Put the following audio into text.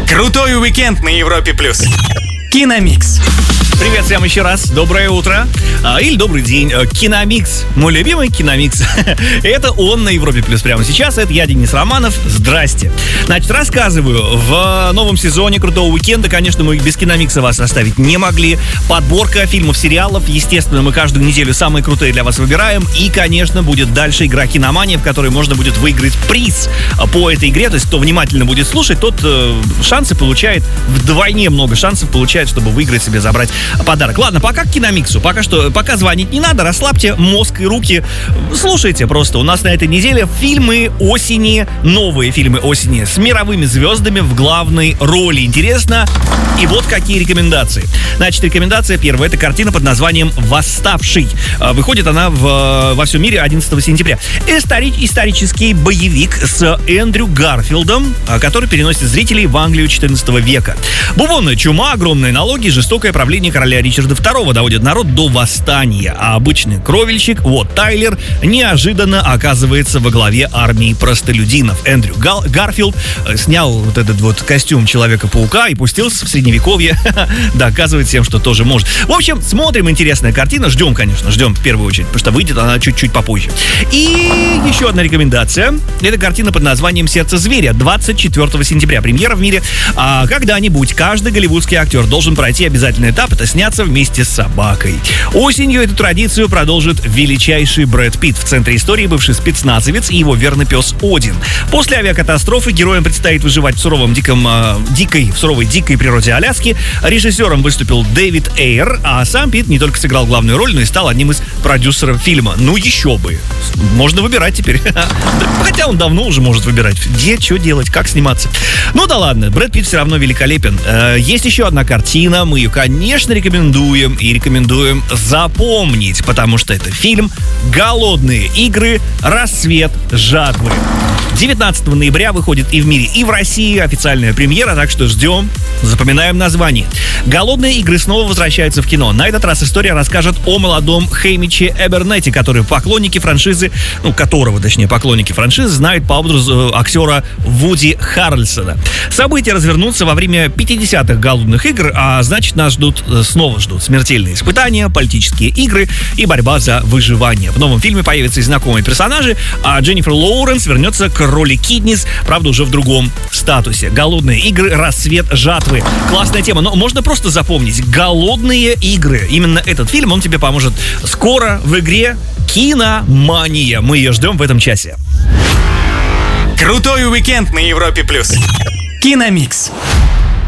Крутой уикенд на Европе+. Киномикс. Привет всем еще раз, доброе утро или добрый день. Киномикс, мой любимый Киномикс. Это он на Европе Плюс прямо сейчас. Это я, Денис Романов. Здрасте. Значит, рассказываю. В новом сезоне Крутого уикенда, конечно, мы без Киномикса вас оставить не могли. Подборка фильмов, сериалов. Естественно, мы каждую неделю самые крутые для вас выбираем. И, конечно, будет дальше игра «Киномания», в которой можно будет выиграть приз по этой игре. То есть, кто внимательно будет слушать, тот шансы получает, вдвойне много шансов получает, чтобы выиграть себе, забрать подарок. Ладно, пока к Киномиксу. Пока звонить не надо, расслабьте мозг и руки. Слушайте просто. У нас на этой неделе фильмы осени, новые фильмы осени с мировыми звездами в главной роли. Интересно. И вот какие рекомендации. Значит, рекомендация первая. Это картина под названием «Восставший». Выходит она во всем мире 11 сентября. Исторический боевик с Эндрю Гарфилдом, который переносит зрителей в Англию 14 века. Бубонная чума, огромные налоги, жестокое правление короля Ричарда II доводит народ до восстания. А обычный кровельщик, Тайлер, неожиданно оказывается во главе армии простолюдинов. Эндрю Гарфилд снял вот этот вот костюм Человека-паука и пустился в средневековье доказывать всем, что тоже может. В общем, смотрим, интересная картина. Ждем, конечно, в первую очередь, потому что выйдет она чуть-чуть попозже. И еще одна рекомендация. Это картина под названием «Сердце зверя». 24 сентября. Премьера в мире. А когда-нибудь каждый голливудский актер должен пройти обязательный этап. Это сняться вместе с собакой. Осенью эту традицию продолжит величайший Брэд Питт. В центре истории бывший спецназовец и его верный пес Один. После авиакатастрофы героям предстоит выживать в суровой дикой природе Аляски. Режиссером выступил Дэвид Эйр, а сам Питт не только сыграл главную роль, но и стал одним из продюсеров фильма. Ну еще бы. Можно выбирать теперь. Хотя он давно уже может выбирать, где, что делать, как сниматься. Ну да ладно, Брэд Питт все равно великолепен. Есть еще одна картина, мы ее, конечно, рекомендуем запомнить, потому что это фильм «Голодные игры. Рассвет жатвы». 19 ноября выходит и в мире, и в России официальная премьера, так что ждем, запоминаем название. «Голодные игры» снова возвращаются в кино. На этот раз история расскажет о молодом Хэмиче Эбернетте, которого поклонники франшизы знают по образу актера Вуди Харрельсона. События развернутся во время 50-х голодных игр, а значит, нас снова ждут смертельные испытания, политические игры и борьба за выживание. В новом фильме появятся и знакомые персонажи, а Дженнифер Лоуренс вернется к роли Китнис, правда, уже в другом статусе. «Голодные игры. Рассвет жатвы». Классная тема, но можно просто запомнить. «Голодные игры». Именно этот фильм, он тебе поможет скоро в игре «Киномания». Мы ее ждем в этом часе. Крутой уикенд на Европе+. Киномикс.